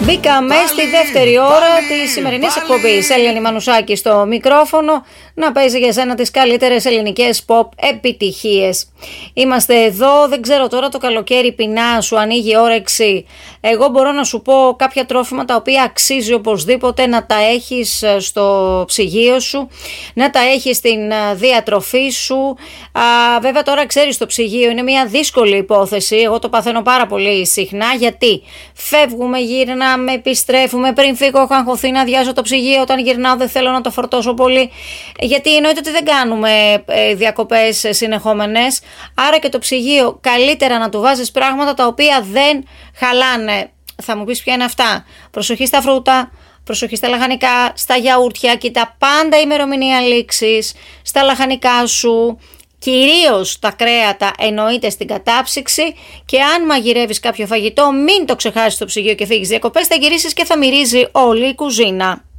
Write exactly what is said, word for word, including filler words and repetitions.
Μπήκαμε στη δεύτερη ώρα της σημερινής εκπομπής. Έλληνη Μανουσάκη στο μικρόφωνο να παίζει για σένα τις καλύτερες ελληνικές pop επιτυχίες. Είμαστε εδώ, δεν ξέρω τώρα το καλοκαίρι πεινά, σου ανοίγει όρεξη. Εγώ μπορώ να σου πω κάποια τρόφιμα τα οποία αξίζει οπωσδήποτε να τα έχεις στο ψυγείο σου, να τα έχεις στην διατροφή σου. Α, βέβαια τώρα ξέρεις, το ψυγείο είναι μια δύσκολη υπόθεση. Εγώ το παθαίνω πάρα πολύ συχνά, γιατί φεύγουμε, γυρνάμε, επιστρέφουμε. Πριν φύγω έχω αγχωθεί να αδειάσω το ψυγείο, όταν γυρνάω δεν θέλω να το φορτώσω πολύ, γιατί εννοείται ότι δεν κάνουμε διακοπές συνεχόμενες. Άρα και το ψυγείο καλύτερα να του βάζεις πράγματα τα οποία δεν χαλάνε. Θα μου πεις ποια είναι αυτά? Προσοχή στα φρούτα, προσοχή στα λαχανικά, στα γιαούρτια, κοίτα πάντα η ημερομηνία λήξης, στα λαχανικά σου. Κυρίως τα κρέατα εννοείται στην κατάψυξη, και αν μαγειρεύεις κάποιο φαγητό μην το ξεχάσεις στο ψυγείο και φύγεις διακοπές, θα γυρίσεις και θα μυρίζει όλη η κουζίνα.